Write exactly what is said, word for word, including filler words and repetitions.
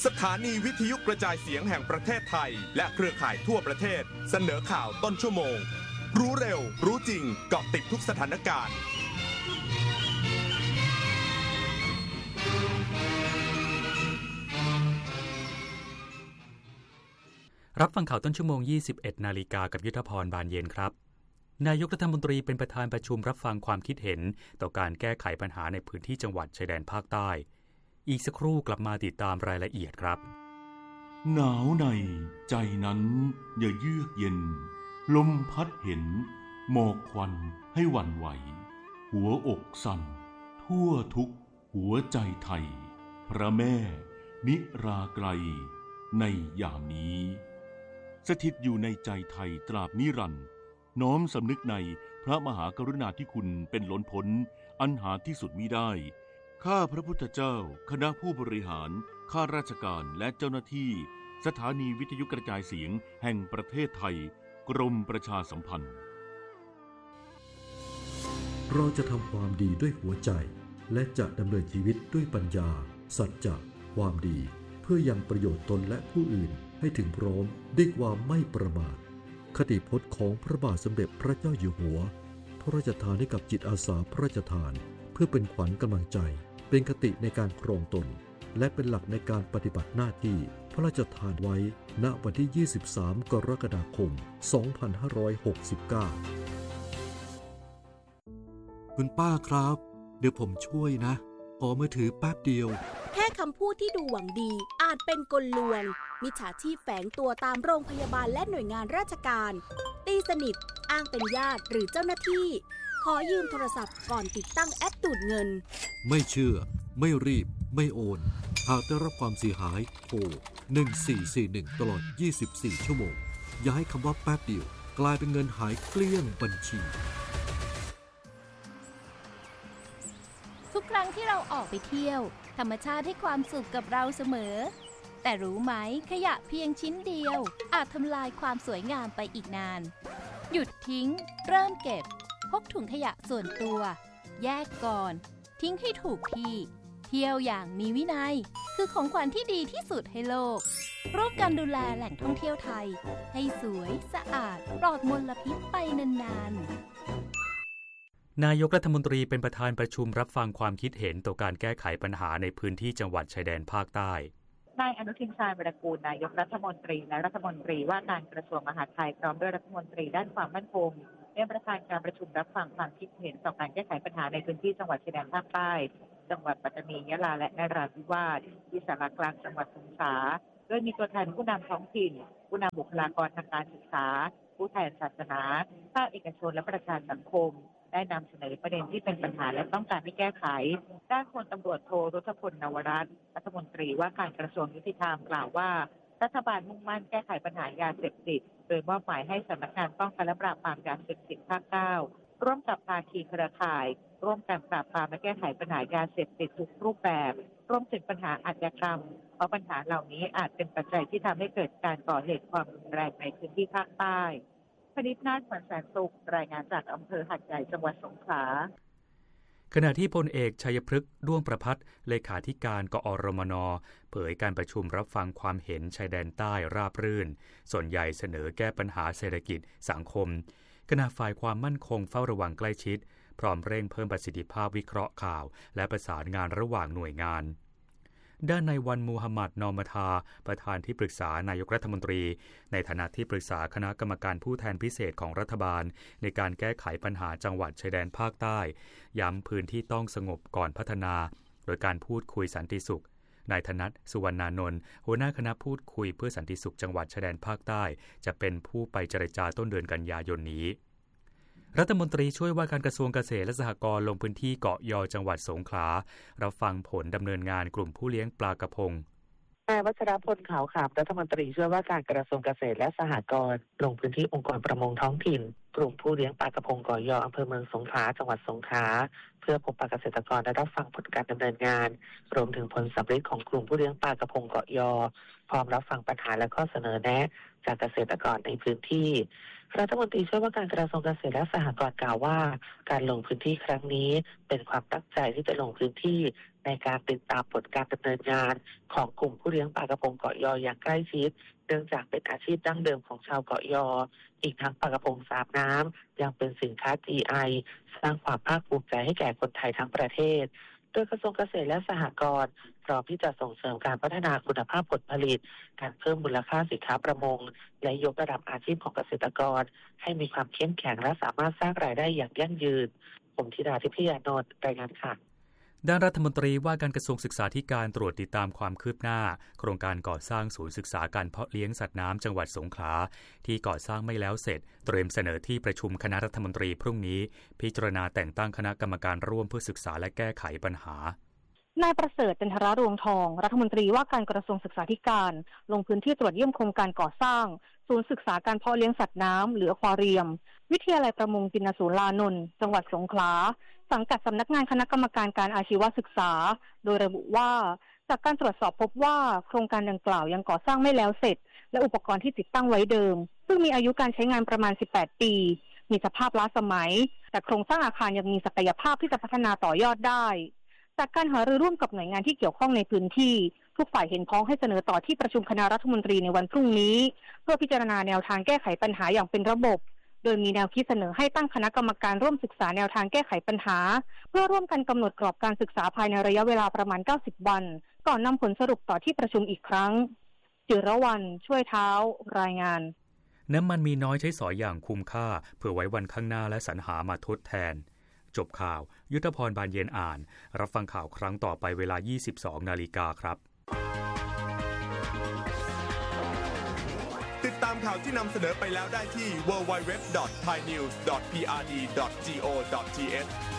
สถานีวิทยุกระจายเสียงแห่งประเทศไทยและเครือข่ายทั่วประเทศเสนอข่าวต้นชั่วโมงรู้เร็วรู้จริงเกาะติดทุกสถานการณ์รับฟังข่าวต้นชั่วโมง ยี่สิบเอ็ด นาฬิกากับยุทธพรบานเย็นครับนายกรัฐมนตรีเป็นประธานประชุมรับฟังความคิดเห็นต่อการแก้ไขปัญหาในพื้นที่จังหวัดชายแดนภาคใต้อีกสักครู่กลับมาติดตามรายละเอียดครับหนาวในใจนั้นอย่าเยือกเย็นลมพัดเห็นหมอกควันให้หวั่นไหวหัวอกสั่นทั่วทุกหัวใจไทยพระแม่นิราไกรในยามนี้สถิตอยู่ในใจไทยตราบนิรันดร์น้อมสำนึกในพระมหากรุณาธิคุณเป็นล้นพ้นอันหาที่สุดมิได้ข้าพระพุทธเจ้าคณะผู้บริหารข้าราชการและเจ้าหน้าที่สถานีวิทยุกระจายเสียงแห่งประเทศไทยกรมประชาสัมพันธ์เราจะทำความดีด้วยหัวใจและจะดำเนินชีวิตด้วยปัญญาสัจจะความดีเพื่อยังประโยชน์ตนและผู้อื่นให้ถึงพร้อมด้วยความไม่ประมาทคติพจน์ของพระบาทสมเด็จพระเจ้าอยู่หัวพระราชทานให้กับจิตอาสาพระราชทานเพื่อเป็นขวัญกำลังใจเป็นคติในการครองตนและเป็นหลักในการปฏิบัติหน้าที่พระราชทานไว้ณวันที่ยี่สิบสามกรกฎาคมสองพันห้าร้อยหกสิบเก้าคุณป้าครับเดี๋ยวผมช่วยนะขอมือถือแป๊บเดียวแค่คำพูดที่ดูหวังดีอาจเป็นกลลวงมิจฉาชีพแฝงตัวตามโรงพยาบาลและหน่วยงานราชการตีสนิทอ้างเป็นญาติหรือเจ้าหน้าที่ขอยืมโทรศัพท์ก่อนติดตั้งแอปดูดเงินไม่เชื่อไม่รีบไม่โอนหากได้รับความเสียหายโทรหนึ่งสี่สี่หนึ่งตลอดยี่สิบสี่ชั่วโมงอย่าให้คำว่าแป๊บเดียวกลายเป็นเงินหายเกลี้ยงบัญชีทุกครั้งที่เราออกไปเที่ยวธรรมชาติให้ความสุขกับเราเสมอแต่รู้ไหมขยะเพียงชิ้นเดียวอาจทำลายความสวยงามไปอีกนานหยุดทิ้งเริ่มเก็บพกถุงขยะส่วนตัวแยกก่อนทิ้งให้ถูกที่เที่ยวอย่างมีวินัยคือของขวัญที่ดีที่สุดให้โลกร่วมกันดูแลแหล่งท่องเที่ยวไทยให้สวยสะอาดปลอดมลพิษไปนานๆนายกรัฐมนตรีเป็นประธานประชุมรับฟังความคิดเห็นต่อการแก้ไขปัญหาในพื้นที่จังหวัดชายแดนภาคใต้นายอนุทินชาญวิรากูลนายกรัฐมนตรีและรัฐมนตรีว่าการกระทรวงมหาดไทยพร้อมด้วยรัฐมนตรีด้านความมั่นคงเป็นประธานการประชุมรับฟังความคิดเห็นต่อการแก้ไขปัญหาในพื้นที่จังหวัดชายแดนภาคใต้จังหวัดปัตตานียะลาและนราธิวาสที่ศาลากลางจังหวัดสงขลาโดยมีตัวแทนผู้นำท้องถิ่นผู้นำบุคลากรทางการศึกษาผู้แทนศาสนาภาคเอกชนและประชาสังคมได้นำเสนอประเด็นที่เป็นปัญหาและต้องการให้แก้ไขด้านพลตำรวจโทรุธพลนวรัตน์รัฐมนตรีว่าการกระทรวงยุติธรรมกล่าวว่ารัฐบาลมุ่งมั่นแก้ไขปัญหายาเสพติดโดยมอบหมายให้สำนักงานป้องกันและปราบปรามยาเสพติดภาคเก้าร่วมกับภาคีเครือข่ายร่วมกันปราบปรามและแก้ไขปัญหายาเสพติดทุกรูปแบบรวมถึงปัญหาอาชญากรรมเพราะปัญหาเหล่านี้อาจเป็นปัจจัยที่ทำให้เกิดการก่อเหตุความรุนแรงในพื้นที่ภาคใต้พนิษฐ์นาฏ ขวัญแสนสุขรายงานจากอำเภอหาดใหญ่จังหวัดสงขลาขณะที่พลเอกชัยพฤกษ์ด้วงประภัสเลขาธิการกอรมนเผยการประชุมรับฟังความเห็นชายแดนใต้ราบรื่นส่วนใหญ่เสนอแก้ปัญหาเศรษฐกิจสังคมขณะฝ่ายความมั่นคงเฝ้าระวังใกล้ชิดพร้อมเร่งเพิ่มประสิทธิภาพวิเคราะห์ข่าวและประสานงานระหว่างหน่วยงานด้านนายวันมูฮัมหมัดนอมทาประธานที่ปรึกษานายกรัฐมนตรีในฐานะที่ปรึกษาคณะกรรมการผู้แทนพิเศษของรัฐบาลในการแก้ไขปัญหาจังหวัดชายแดนภาคใต้ย้ำพื้นที่ต้องสงบก่อนพัฒนาโดยการพูดคุยสันติสุขนายธนัทสุวรรณานนท์หัวหน้าคณะพูดคุยเพื่อสันติสุขจังหวัดชายแดนภาคใต้จะเป็นผู้ไปเจรจาต้นเดือนกันยายนนี้รัฐมนตรีช่วยว่าการกระทรวงเกษตรและสหกรณ์ลงพื้นที่เกาะยอจังหวัดสงขลารับฟังผลดำเนินงานกลุ่มผู้เลี้ยงปลากระพงนายวัชรพลขาวขำรัฐมนตรีช่วยว่าการกระทรวงเกษตรและสหกรณ์ลงพื้นที่องค์กรประมงท้องถิ่นกลุ่มผู้เลี้ยงปลากระพงเกาะยออำเภอเมืองสงขลาจังหวัดสงขลาเพื่อพบปะเกษตรกรและรับฟังผลการดำเนินงานรวมถึงผลสำเร็จของกลุ่มผู้เลี้ยงปลากระพงเกาะยอพร้อมรับฟังปัญหาและข้อเสนอแนะจากเกษตรกรในพื้นที่รัฐมนตรีช่วยว่าการกระทรวงเกษตรและสหกรณ์กล่าวว่าการลงพื้นที่ครั้งนี้เป็นความตั้งใจที่จะลงพื้นที่ในการติดตามผลการดำเนินงานของกลุ่มผู้เลี้ยงปลากระพงเกาะยออย่างใกล้ชิดเนื่องจากเป็นอาชีพดั้งเดิมของชาวเกาะยออีกทั้งปลากระพงสาบน้ำยังเป็นสินค้า จี ไอ สร้างความภาคภูมิใจให้แก่คนไทยทั้งประเทศโดยกระทรวงเกษตรและสหกรณ์พร้อมที่จะส่งเสริมการพัฒนาคุณภาพผลผลิตการเพิ่มมูลค่าสินค้าประมงและยกระดับอาชีพของเกษตรกรให้มีความเข้มแข็งและสามารถสร้างรายได้อย่างยั่งยืนผมธิดาทิพยานนท์รายงานค่ะด้านรัฐมนตรีว่าการกระทรวงศึกษาธิการตรวจติดตามความคืบหน้าโครงการก่อสร้างศูนย์ศึกษาการเพาะเลี้ยงสัตว์น้ำจังหวัดสงขลาที่ก่อสร้างไม่แล้วเสร็จเตรียมเสนอที่ประชุมคณะรัฐมนตรีพรุ่งนี้พิจารณาแต่งตั้งคณะกรรมการร่วมเพื่อศึกษาและแก้ไขปัญหานายประเสริฐจันทรารวงทองรัฐมนตรีว่าการกระทรวงศึกษาธิการลงพื้นที่ตรวจเยี่ยมโครงการก่อสร้างศูนย์ศึกษาการเพาะเลี้ยงสัตว์น้ำหรืออควาเรียมวิทยาลัยประมงจินสูรลานนท์จังหวัดสงขลาสังกัดสำนักงานคณะกรรมการการอาชีวศึกษาโดยระบุว่าจากการตรวจสอบพบว่าโครงการดังกล่าวยังก่อสร้างไม่แล้วเสร็จและอุปกรณ์ที่ติดตั้งไว้เดิมซึ่งมีอายุการใช้งานประมาณสิบแปดปีมีสภาพล้าสมัยแต่โครงสร้างอาคารยังมีศักยภาพที่จะพัฒนาต่อยอดได้จากการหารือร่วมกับหน่วยงานที่เกี่ยวข้องในพื้นที่ทุกฝ่ายเห็นพ้องให้เสนอต่อที่ประชุมคณะรัฐมนตรีในวันพรุ่งนี้เพื่อพิจารณาแนวทางแก้ไขปัญหาอย่างเป็นระบบโดยมีแนวคิดเสนอให้ตั้งคณะกรรมการร่วมศึกษาแนวทางแก้ไขปัญหาเพื่อร่วมกันกำหนดกรอบการศึกษาภายในระยะเวลาประมาณเก้าสิบวันก่อนนำผลสรุปต่อที่ประชุมอีกครั้งจิรวรรณช่วยเท้ารายงานน้ำมันมีน้อยใช้สอยอย่างคุ้มค่าเพื่อไว้วันข้างหน้าและสรรหามาทดแทนจบข่าวยุทธพรบานเย็นอ่านรับฟังข่าวครั้งต่อไปเวลา ยี่สิบสองนาฬิกาครับติดตามข่าวที่นำเสนอไปแล้วได้ที่ ดับเบิลยู ดับเบิลยู ดับเบิลยู ดอท ไทยนิวส์ ดอท พี อาร์ ดี ดอท จี โอ ดอท ที เอช